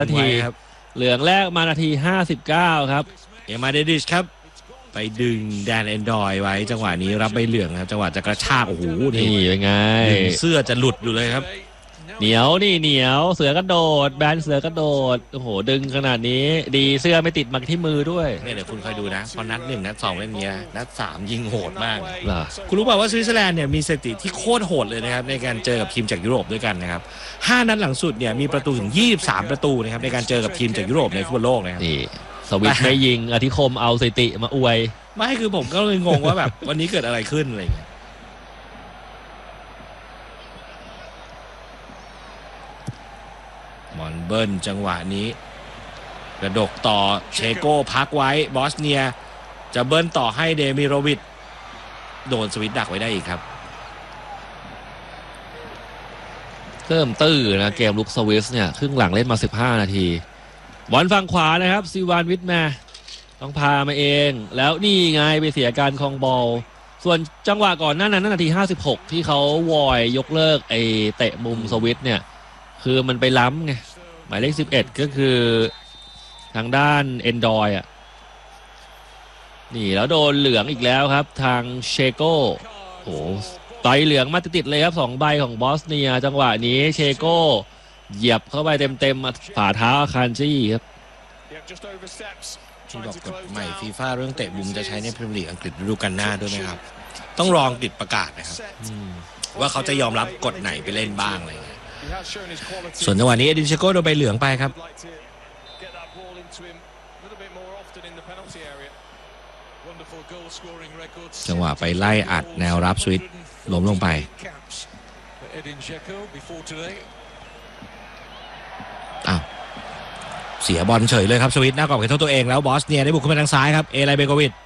นาทีครับเหลืองแรกมานาที59ครับเอมาเดดิชครับไปดึงแดนแอนดรอยไว้จังหวะนี้รับใบเหลืองครับจังหวะจะกระชากโอ้โหนี่เป็นไงเสื้อจะหลุดอยู่เลยครับเหนียวนี่เหนียวเสือกระโดดแบนเสือกระโดดโอ้โหดึงขนาดนี้ดีเสื้อไม่ติดมาที่มือด้วยเนี่ยเดี๋ยวคุณคอยดูนะพอนัด1นัด2เล่นเนี้ยนัด3ยิงโหดมากคุณรู้เปล่าว่าสวิตเซอร์แลนด์เนี่ยมีสถิติที่โคตรโหดเลยนะครับในการเจอกับทีมจากยุโรปด้วยกันนะครับ5นัดหลังสุดเนี่ยมีประตูถึง23ประตูนะครับในการเจอกับทีมจากยุโรปในฟุตบอลโลกนะครับนี่สวิตไม่ยิงอธิคมเอาสถิติมาอวยไม่คือผมก็เลยงงว่าแบบวันนี้เกิดอะไรขึ้นอะไรอย่างเงี้ยมอนเบิร์นจังหวะนี้กระดกต่อเชโก้พักไว้บอสเนียจะเบิร์นต่อให้เดมิโรวิชโดนสวิตดักไว้ได้อีกครับเริ่มตื้อนะเกมลุกสวิสเนี่ยครึ่งหลังเล่นมา15นาทีบอลฝั่งขวานะครับซีวานวิทแมต้องพามาเองแล้วนี่ไงไปเสียการครองบอลส่วนจังหวะก่อนหน้านั้นนาที56ที่เขาวอยยกเลิกไอเตะมุมสวิสเนี่ยคือมันไปล้ำไงหมายเลข11ก็คือทางด้านเอนดอยอ่ะนี่แล้วโดนเหลืองอีกแล้วครับทางเชโก้โอ้ใบเหลืองมาติดๆเลยครับ2ใบของบอสเนียจังหวะนี้เชโก้เหยียบเข้าไปเต็มๆฝ่าเท้าอาคารจี้ครับที่บอกกฎใหม่ฟีฟ่าเรื่องเตะมุมจะใช้ในพรีเมียร์ลีกอังกฤษฤดูกาลหน้าด้วยไหมครับต้องรออังกฤษประกาศนะครับว่าเขาจะยอมรับกฎไหนไปเล่นบ้างอะไรเงี้ยส่วนจังหวะนี้เอดินเชโก้โดนใบเหลืองไปครับจังหวะไปไล่อัดแนวรับสวิตล้มลงไปอ้าวเสียบอลเฉยเลยครับสวิตหน้ากรอบเขตโทษตัวเองแล้วบอสเนียได้บุกขึ้นมาทางซ้ายครับเอไลเบโกวิช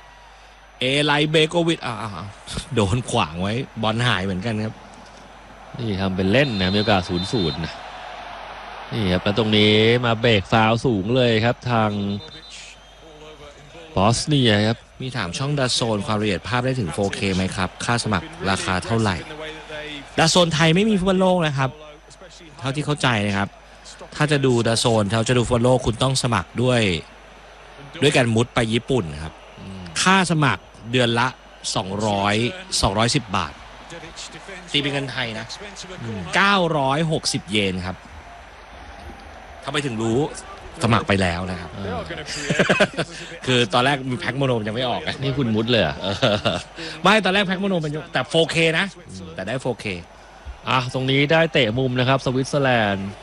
โดนขวางไว้บอลหายเหมือนกันครับนี่ทำเป็นเล่นนะมีโอกาส0-0นะนี่ครับแล้วตรงนี้มาเบรกฟาวล์สูงเลยครับทางบอสเนียครับมีถามช่องดาโซนความละเอียดภาพได้ถึง 4K ไหมครับค่าสมัครราคาเท่าไหร่ดาโซนไทยไม่มีฟุตบอลโลกนะครับเท่าที่เข้าใจนะครับถ้าจะดูดาโซนเขาจะดูฟุตบอลโลกคุณต้องสมัครด้วยการมุดไปญี่ปุ่นครับค่าสมัครเดือนละ210 บาทตีเป็นเงินไทยนะ960 เยนครับทำไมถึงรู้สมัครไปแล้วนะครับคือตอนแรกมีแพ็คโมโนยังไม่ออกนี่คุณมุดเลยไม่ตอนแรกแพ็คโมโนมันแต่ 4K นะแต่ได้ 4K ตรงนี้ได้เตะมุมนะครับสวิตเซอร์แลนด์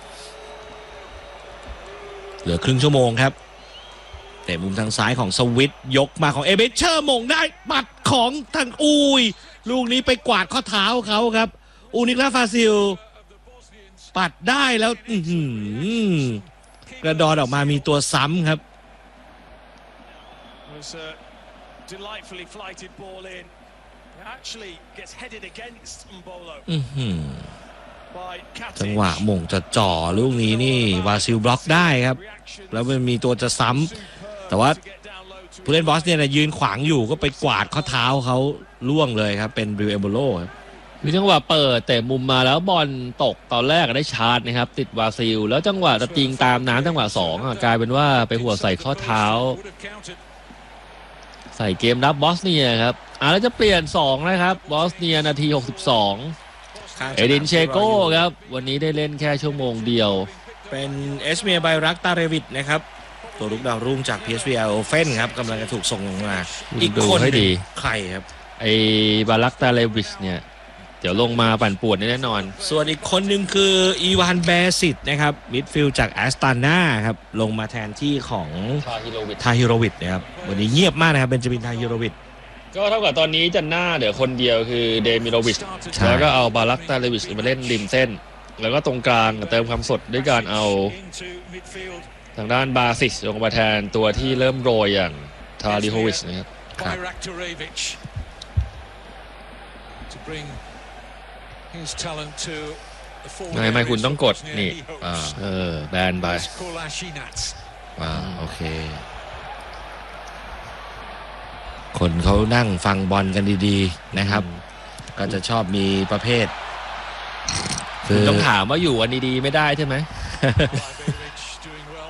เหลือครึ่งชั่วโมงครับเตะมุมทางซ้ายของสวิตยกมาของเอเบเชอร์มงได้ปัดของทางลูกนี้ไปกวาดข้อเท้าเขาครับนิกลาฟาซิลปัดได้แล้วกระดอนออกมามีตัวซ้ำครับจังหวะมงจะจ่อลูกนี้นี่วาซิลบล็อกได้ครับแล้วมันมีตัวจะซ้ำแต่ว่าผู้เล่นบอสเนี่ยยืนขวางอยู่ก็ไปกวาดข้อเท้าเขาล่วงเลยครับเป็นบริวเอโบโลมีจังหวะเปิดเตะมุมมาแล้วบอลตกตอนแรกได้ชาร์จนะครับติดวาซิลแล้วจังหวะจะยิงตามน้ำจังหวะ2กลายเป็นว่าไปหัวใส่ข้อเท้าใส่เกมรับบอสเนียครับแล้วจะเปลี่ยน2นะครับบอสเนียนาที62เอดินเชโก้ครับวันนี้ได้เล่นแค่ชั่วโมงเดียวเป็นเอสเมียไบรักตาเรวิดนะครับตัวลุกดาวรุ่งจาก PSV Eindhoven ครับกำลังจะถูกส่งลงมาอีกคนดีใครครับไอบารักตาเรวิชเนี่ยเดี๋ยวลงมาปั่นป่วนแน่นอนส่วนอีกคนหนึ่งคืออีวานเบซิตนะครับมิดฟิลด์จากแอสตันนาครับลงมาแทนที่ของทาฮิโรวิชนะครับวันนี้เงียบมากนะครับเบนจามินทาฮิโรวิชก็เท่ากับตอนนี้จันหน้าเดี๋ยวคนเดียวคือเดมิโรวิชแล้วก็เอาบารักตาเรวิชมาเล่นริมเส้นแล้วก็ตรงกลางเติมความสดด้วยการเอาทางด้านบาซิสลงมาแทนตัวที่เริ่มโรยอย่างทาริโฮวิชนะครับไม่คุณต้องกดนี่แบนไปโอเคคนเขานั่งฟังบอลกันดีๆนะครับก็จะชอบมีประเภทต้องถามว่าอยู่วันดีๆไม่ได้ใช่ไหม